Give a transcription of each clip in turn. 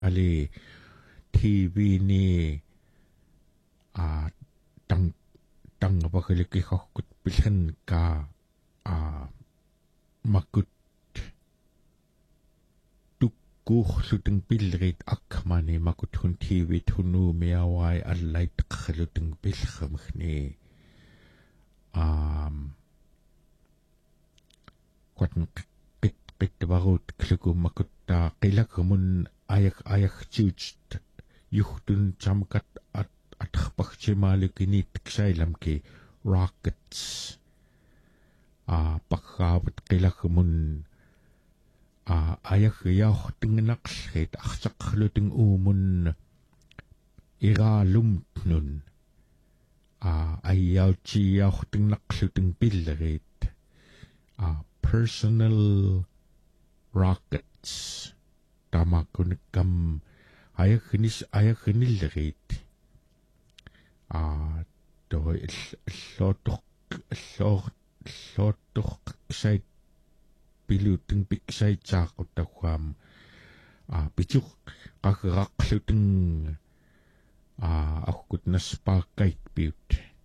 ali TV ni tang bakiliki khokut pilhan ka makut tukkuhluteng pilrit akmani makut hun TV tunu meawai allait khluteng pilkhamkhni kwatn qit barut klukum makutta qilakmun ayak chucht yuhtun chamkat atkhpakchimalikini tiksailamki rockets pakhavat qilakmun ayak yauhtingnaqlrit arsaqluteng umun iralumtnun ayauchi yauhtingnaqluteng pilrit personal rockets tamakunekam ayakhinilrit toi llotoq sait piluteng piksai chaqutakwam pichuk qaqraqluteng akkut naspakait piut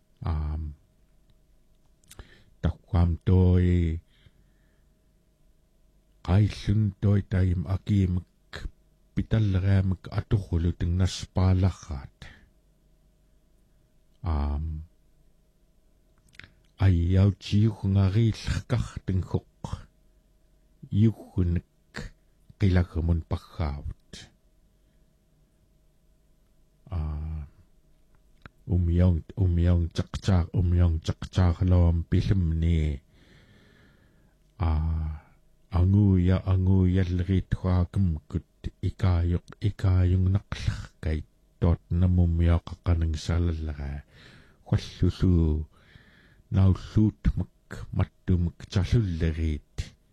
takwam toi qaillun toi taim akimak pitalleramak atuquluteng naspaalaqaat ayauchiuqngariillqarteng huq yuhnek qilagmun paggaavut umyong chaqchaarloom pilumni anguyallriithuaakemkut ikayungnaqlarkait tootnamummiaqaqaneng salallera quallulu naulluutmak mattumak challulleriit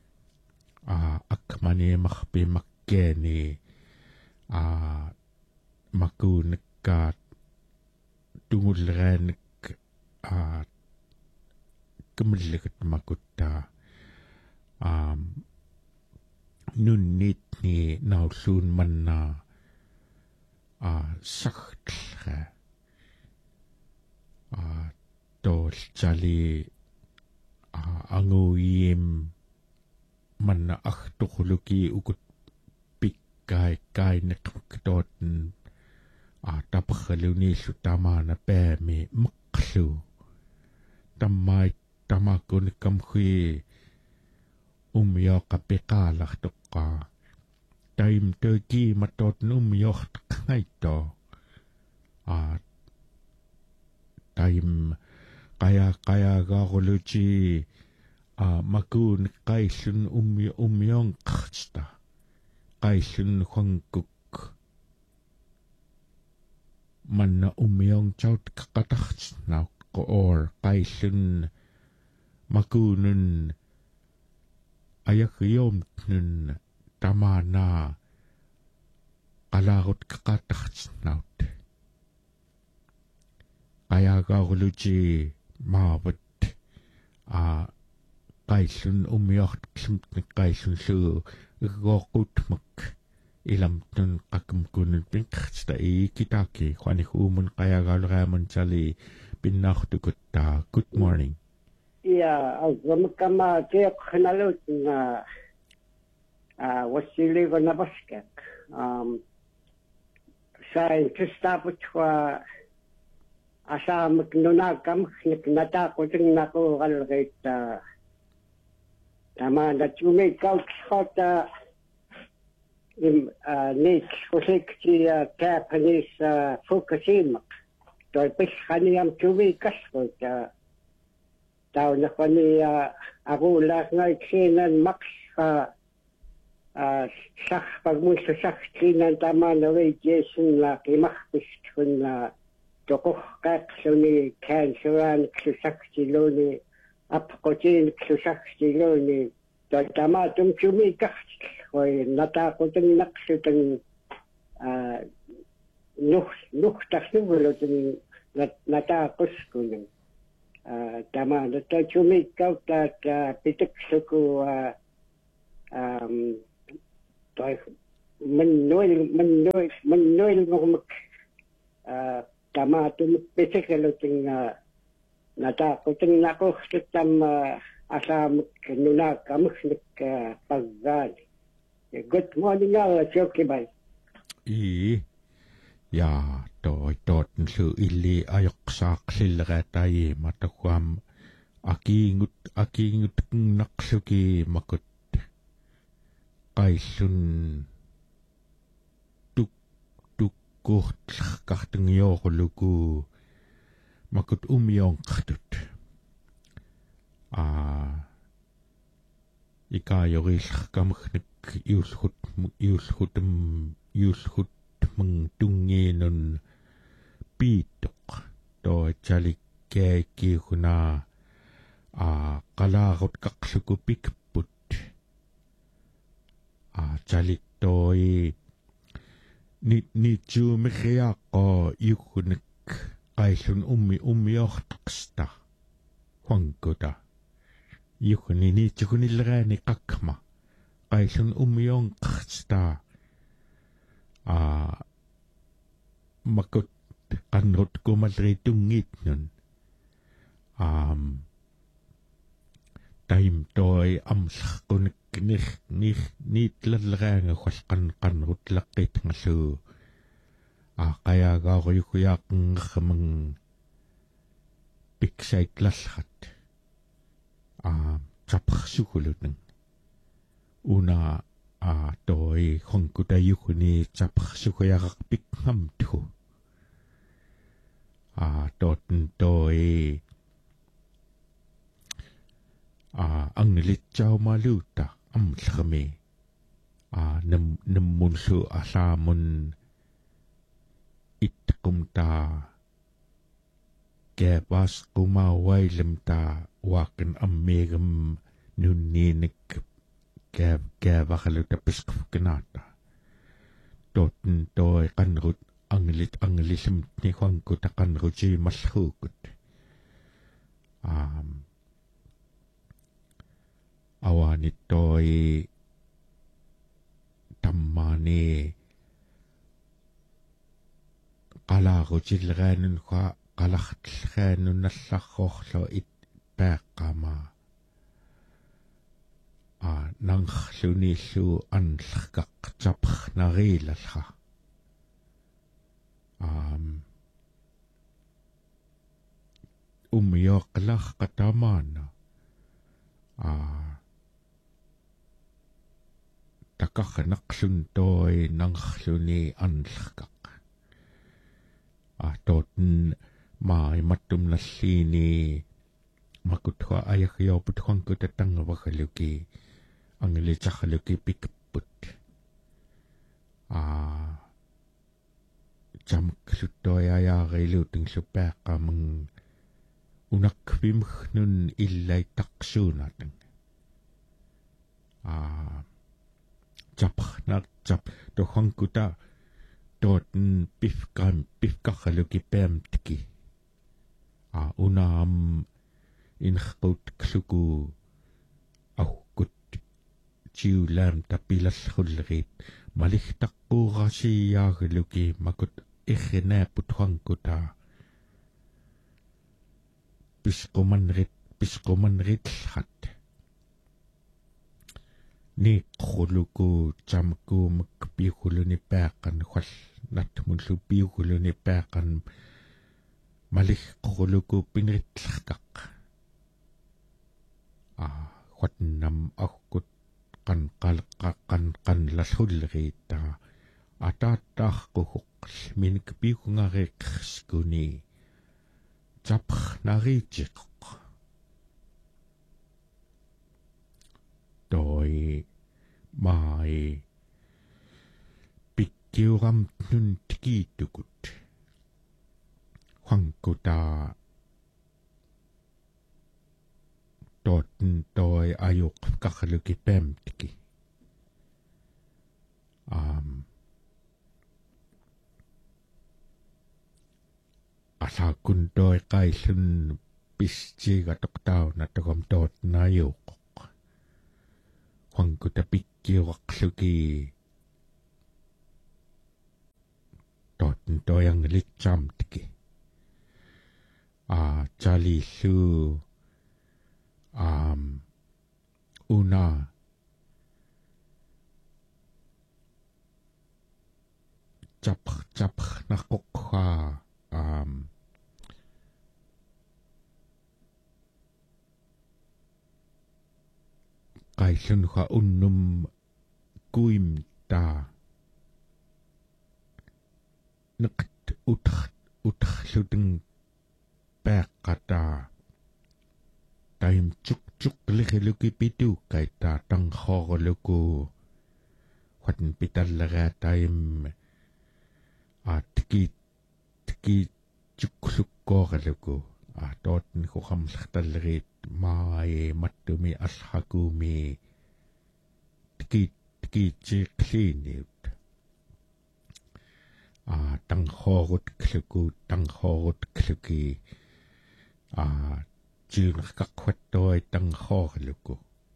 akmaniimarpimakkiani makuunekkaat tungulleraanik kemillegit makuttaa nunnitni naulluun mannaa sagtlra toolchali anguyim manna artuquluki ukut pikkai kaineqtootn taparraluniillu tamaana paami meqqlu tamakunikkamhui umyoqapiqaalartoqqaa taim töki matootn umyortqaitto taim qayagaaruluti makuun qaillun umyonqartita qaillun huangkuk manna umyongchaut qatartnauq qoor qaillun makuunun ayakyomtnun tamaana qalaarut qatartnaut qayagaaruluti maavat qaillun umyortqlumtnik qaillunlugu igooqutmak ilamtun qakmkunun pinqartita ikitaaki quanikuumun qayagaalureamun tali pinnaartukuttaa good morning azamkama keeqnaluutna wassiliigunavaskak scientistaputwa asaamak nunaakkamkhnik nataaqutengnaquuqalleqiitta tamaana tumikkautqota Nick Husiktia Japanese Fukushima toi pisqaniam tumikasqut taunaqani aquulaaqnaiksiinan maqsqa sarpagmussaqtiinan tamaana radiation qimarpiskuna toqorqaaqluni canceraaniklusaqtiluni apqutiiniklusaqtiluni tamaatum tumikkartik hoi nataaqutennaqsuteng nuhtarluguluten nataaquskunen tamaana tumikkautaat piteksuku toi من نويل مغمك تماتم بسكلتين نتاقتين ناقوخت تم أسامك نناك مخنك فزالي good morning alla tjoki bai ja toi totten su illi ajoksaaqsilleratai matakuam akiingut naqsuki makut qailsun tukkuhtlaqartungiorluku makut umionqartut ikaajorillerkamagnik iullhut mung tungiinun piittoq toi chalikkiikuna qalaarut qaqluku pikput chalik toi nitsuumiriaqqo iukunik qaillun ummiortaqsta huankuta iukuni nitsukunillerani qakkma qaillun ummionqarsta makut qannrut kumalritungitnun taim toi amsarqunik niitlalleраanga qualqannrut laqqitngallu qayagaaruyukuyaaqngermang piksaitlallrat tapqsukulutnang una toi khonkutayukuni tapqsukuyaqarpikngamtu totten toi anglitjaumaluuta amllermi nammunsu allaamun ittaqumta kebas qumawailimta waaqin ammeegam nunniinik kevaxaluta piskufkinaata totten toi qanrut anglisimtni huankuta qanruti mallruukut awanit toi tammani qalaarutileraanun qalartleraanun nallarroorlo it paaqqama nanglluniillu anllerkaq tapernariilallra umioqlarqatamaana takarnaqlun toi nanglluni anllerkaq totten maaimattum nalliini makutwa ayaqiorput huankuta tangavagaluki anglitaqaluki pikput jamklutoi ayaarilutinglupaaqamang unakvimgnun illaittaqsuunatang chap to huankuta totten pifqaqaluki paamtki unaam inqut kluku aukkut tiulam tapilallrullerit maliqtaqquurasiyaagluki makut irrinaaput huankuta pisqumanritllrat niiqquluku tamkuumak piukuluni paaqan huall natmullu piukuluni paaqan maliqquluku pinritlarkaq huatnam aukkut qanlallullerita ataattaarquhuq minik piukungariqskuni tapernariitiqoq toi mai pikkiuramtnun tikiitukut huankuta totten toi ajuqqaqaluki paamtki asakun toi qaillun pistiigatoqtauna togam tootnaajuuqqoq huankuta pikkiuraqluki toyang litcham tiki. Jali su una chap nakokha kaisun kha unnum kuim ta nakt uthludeng pekata taim chuk likhiluki pitu kaita tang khorluku khatn pitallaga taim tiki chuklukkorluku tootn ko khamllertallerit maae mattumi alhakumi tiki chiqliiniut tangkhorut kluki jiunerkaqqwattoi tangkhorluku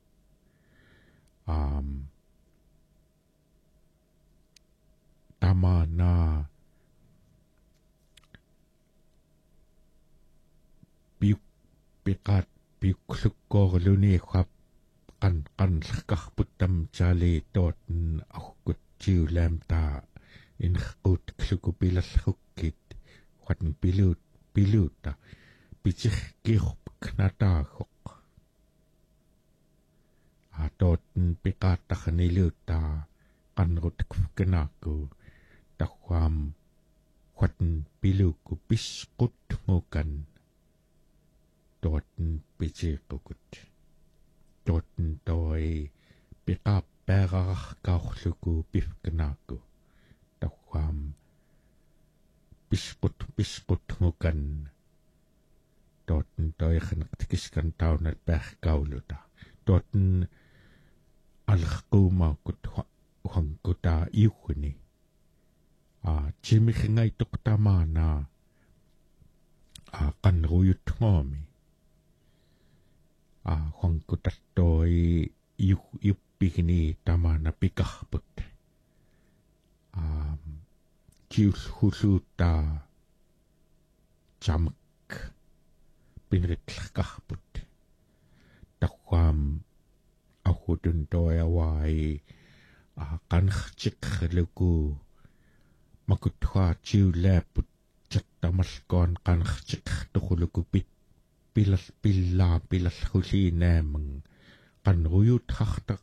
tamana piuklukkorluni khap qanllerkarputtam chali tootn aukut jiulam ta inqut klukupilallukkit khatn piluta pichirkirp knataagoq tootn piqaattaqniluta qanrut knaakku taqwaam khatn piluku pisqut mukan tootn pichiqukut tootn toi piqaappaaqararkaorluku pifknaakku taqwaam pisqut mukan tootn toi khanaqtikiskan taunat perkauluta tootn alqquumaakut huankuta iuhni chimikhingai tuqtamaana qanruyutngoomi huankutartoi iuppigni tamaana pikarput kiullhulluuta chamak pinritlarkarput taqwaam ahutun toi awai qanrchiqluku makutwa chiulaaput chattamalkoon qanrchiqtuquluku pilallulliinaamang qanruyutqarta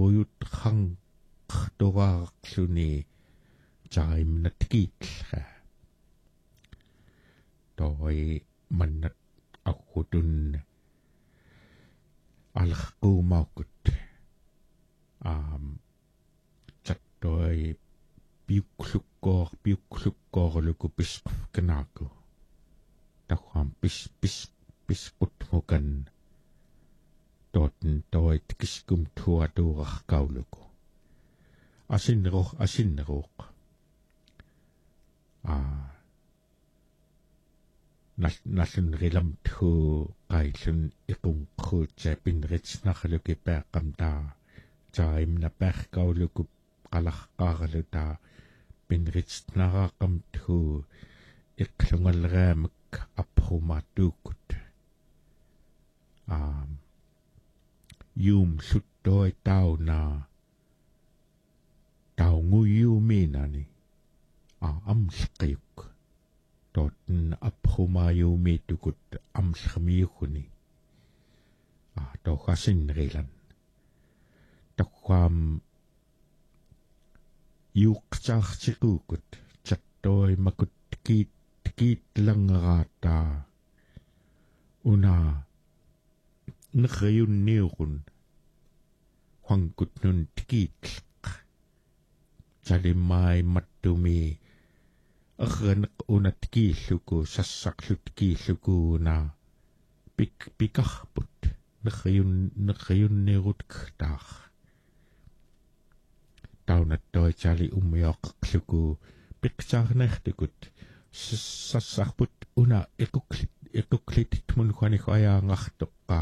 qanruyutqartugaarluni chaimnatkiitllra toi mannat ahutun alqquumaukut chattoi piuklukkorluku pisqufknaaku taqwaam pisqutmukan tootn toi tikiskum tuatuuqarkauluku asinneruq nallun rilamthu qaillun iqunqruutsa pinritsnarluki peeqqamtaa chaimna perkauluku qalarqaarluta pinritsnaraqamthu iqlungalraamak aprumaatuukut yum suttoi tauna taunguyuumiinani amlqiuk tootn aprumaayuumiitukut amllermiugguni toqasinrilan taqwaam yuuqtaartiquukut chattoi makut kiitlanngeraata una nerriunniurun huankutnun tikiitleq chalimai mattumi erreneq una tikiilluku sassaqlut tikiillukuuna pikarput nerriunnirut ktaar taunattoi chali ummiaqluku piqsaarnertukut sassarput una iquklit munquaniqayaangartoqqa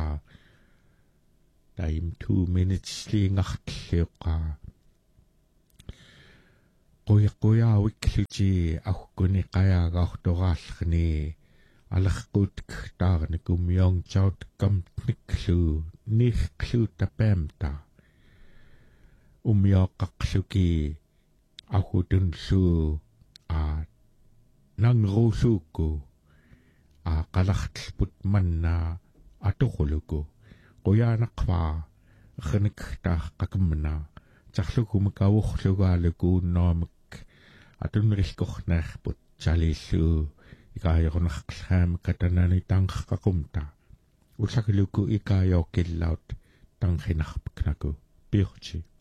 time 2 minutes liingartlliuqqa Quyawikkluti ahkuni qayaagaortoraallrni alerquutktaarni kummiornchaut kamtniklu niiqqlu tapaamta ummiooqqaqluki ahhutunlu nangruusuukku qalartlput manna atuquluku quyaanaqvaa erniktaaqaqamna tarlukumikavurlugaaluku unnoamik atunrillkornerput chalillu ikaayornerqlhaamik katanani tanqqaqumta usakiluku ikaayoqillaut tanqinarpiknaku piurti